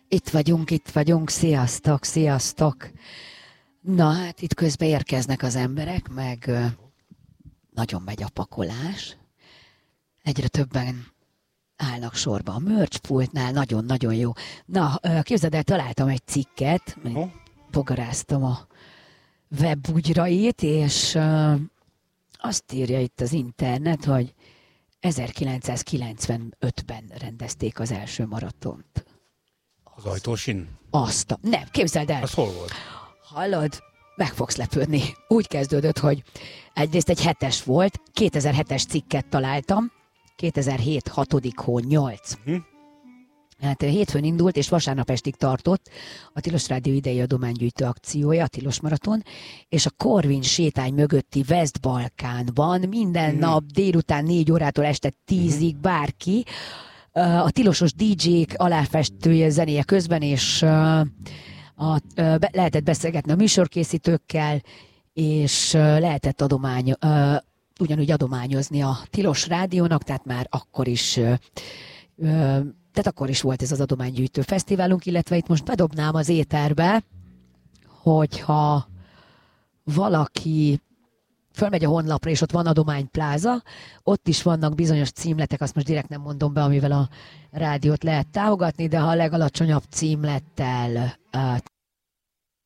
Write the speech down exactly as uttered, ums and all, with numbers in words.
Itt vagyunk, itt vagyunk, sziasztok, sziasztok. Na hát itt közben érkeznek az emberek, meg ö, nagyon megy a pakolás. Egyre többen állnak sorba a merch pultnál, nagyon-nagyon jó. Na, ö, képzeld el, találtam egy cikket, Aha. bogaráztam a webbugyrait, és ö, azt írja itt az internet, hogy ezerkilencszázkilencvenötben rendezték az első maratont. Az ajtósin? Azt a... Nem, képzeld el! Az hol volt? Hallod, meg fogsz lepődni. Úgy kezdődött, hogy egyrészt egy hetes volt, kétezer-hetes cikket találtam, kétezer-hét hatodik hó nyolc. Hm? Hát hétfőn indult, és vasárnap estig tartott a Tilos Rádió idei adománygyűjtő akciója, a Tilos Maraton, és a Korvin sétány mögötti West-Balkánban minden Hm. nap délután négy órától este tízig bárki, a tilosos dé dzsék aláfestője zenéje közben, és uh, a, uh, be, lehetett beszélgetni a műsorkészítőkkel, és uh, lehetett adomány, uh, ugyanúgy adományozni a Tilos Rádiónak, tehát már akkor is uh, uh, tehát akkor is volt ez az adománygyűjtő fesztiválunk, illetve itt most bedobnám az éterbe, hogyha valaki fölmegy a honlapra, és ott van adománypláza, ott is vannak bizonyos címletek, azt most direkt nem mondom be, amivel a rádiót lehet támogatni, de ha a legalacsonyabb címlettel uh,